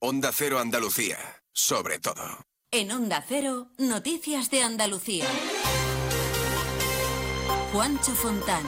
Onda Cero Andalucía, sobre todo. En Onda Cero, noticias de Andalucía. Juancho Fontán.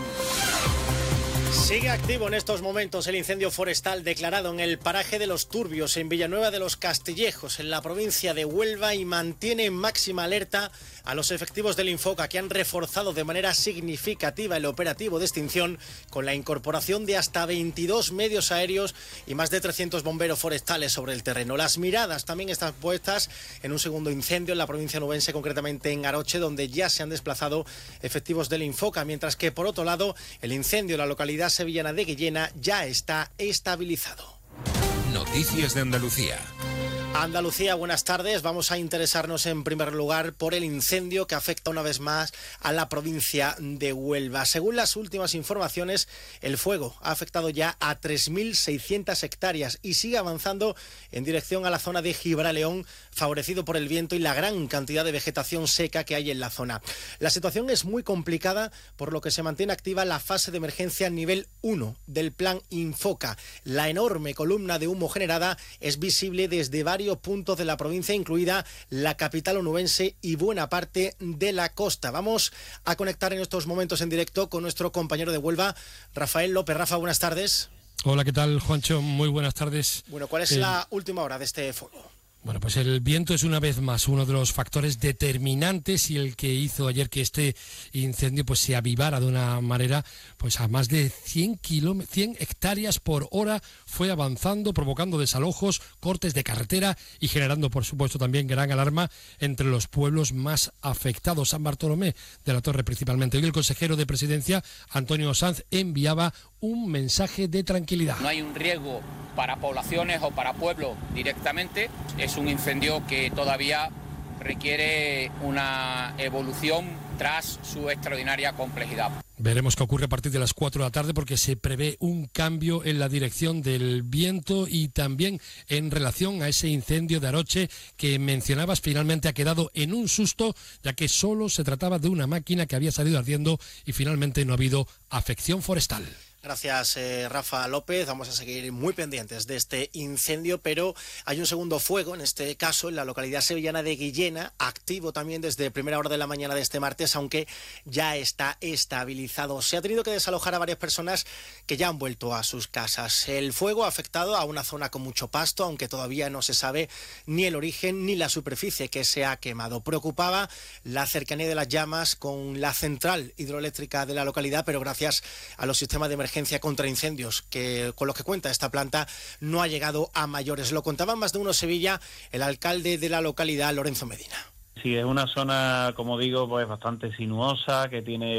Sigue activo en estos momentos el incendio forestal declarado en el paraje de Los Turbios, en Villanueva de los Castillejos, en la provincia de Huelva, y mantiene en máxima alerta a los efectivos del Infoca, que han reforzado de manera significativa el operativo de extinción con la incorporación de hasta 22 medios aéreos y más de 300 bomberos forestales sobre el terreno. Las miradas también están puestas en un segundo incendio en la provincia nubense, concretamente en Aroche, donde ya se han desplazado efectivos del Infoca, mientras que por otro lado el incendio en la localidad sevillana de Guillena ya está estabilizado. Noticias de Andalucía. Andalucía, buenas tardes. Vamos a interesarnos en primer lugar por el incendio que afecta una vez más a la provincia de Huelva. Según las últimas informaciones, el fuego ha afectado ya a 3.600 hectáreas y sigue avanzando en dirección a la zona de Gibraleón, favorecido por el viento y la gran cantidad de vegetación seca que hay en la zona. La situación es muy complicada, por lo que se mantiene activa la fase de emergencia nivel 1 del plan Infoca. La enorme columna de humo generada es visible desde varios puntos de la provincia, incluida la capital onubense y buena parte de la costa. Vamos a conectar en estos momentos en directo con nuestro compañero de Huelva, Rafael López. Rafa, buenas tardes. Hola, ¿qué tal, Juancho? Muy buenas tardes. Bueno, ¿cuál es la última hora de este fuego? Bueno, pues el viento es una vez más uno de los factores determinantes y el que hizo ayer que este incendio pues se avivara de una manera pues a más de 100 hectáreas por hora. Fue avanzando, provocando desalojos, cortes de carretera y generando, por supuesto, también gran alarma entre los pueblos más afectados. San Bartolomé de la Torre principalmente. Hoy el consejero de Presidencia, Antonio Sanz, enviaba un mensaje de tranquilidad. No hay un riesgo para poblaciones o para pueblos directamente. Es un incendio que todavía requiere una evolución tras su extraordinaria complejidad. Veremos qué ocurre a partir de las 4 de la tarde, porque se prevé un cambio en la dirección del viento y también en relación a ese incendio de Aroche que mencionabas. Finalmente ha quedado en un susto, ya que solo se trataba de una máquina que había salido ardiendo y finalmente no ha habido afección forestal. Gracias, Rafa López. Vamos a seguir muy pendientes de este incendio, pero hay un segundo fuego, en este caso en la localidad sevillana de Guillena, activo también desde primera hora de la mañana de este martes, aunque ya está estabilizado. Se ha tenido que desalojar a varias personas que ya han vuelto a sus casas. El fuego ha afectado a una zona con mucho pasto, aunque todavía no se sabe ni el origen ni la superficie que se ha quemado. Preocupaba la cercanía de las llamas con la central hidroeléctrica de la localidad, pero gracias a los sistemas de emergencia contra incendios con los que cuenta esta planta no ha llegado a mayores. Lo contaba Más de Uno Sevilla el alcalde de la localidad, Lorenzo Medina. Sí, es una zona, como digo, pues bastante sinuosa, que tiene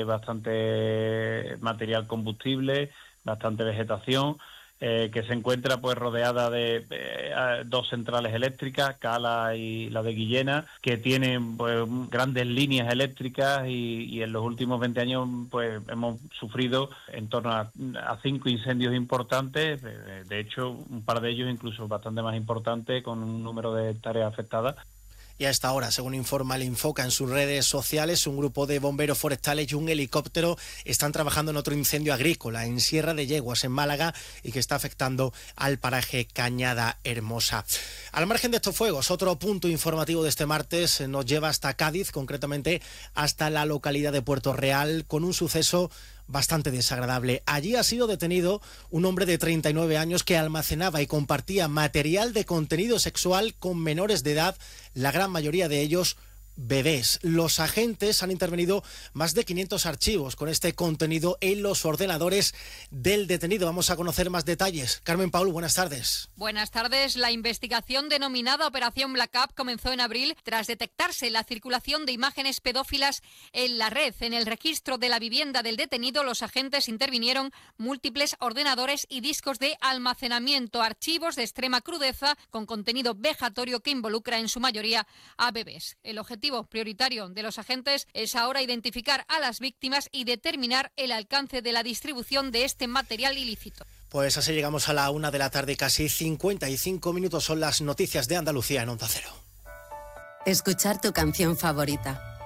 bastante material combustible, bastante vegetación, que se encuentra pues rodeada de dos centrales eléctricas, Cala y la de Guillena, que tienen pues grandes líneas eléctricas y en los últimos 20 años pues hemos sufrido en torno a 5 incendios importantes, de hecho un par de ellos incluso bastante más importantes, con un número de hectáreas afectadas. Y a esta hora, según informa el Infoca en sus redes sociales, un grupo de bomberos forestales y un helicóptero están trabajando en otro incendio agrícola en Sierra de Yeguas, en Málaga, y que está afectando al paraje Cañada Hermosa. Al margen de estos fuegos, otro punto informativo de este martes nos lleva hasta Cádiz, concretamente hasta la localidad de Puerto Real, con un suceso bastante desagradable. Allí ha sido detenido un hombre de 39 años que almacenaba y compartía material de contenido sexual con menores de edad, la gran mayoría de ellos bebés. Los agentes han intervenido más de 500 archivos con este contenido en los ordenadores del detenido. Vamos a conocer más detalles. Carmen Paul, buenas tardes. Buenas tardes. La investigación denominada Operación Black Up comenzó en abril tras detectarse la circulación de imágenes pedófilas en la red. En el registro de la vivienda del detenido, los agentes intervinieron múltiples ordenadores y discos de almacenamiento, archivos de extrema crudeza con contenido vejatorio que involucra en su mayoría a bebés. El objetivo prioritario de los agentes es ahora identificar a las víctimas y determinar el alcance de la distribución de este material ilícito. Pues así llegamos a la 1 de la tarde, casi 55 minutos. Son las noticias de Andalucía en Onda Cero. Escuchar tu canción favorita,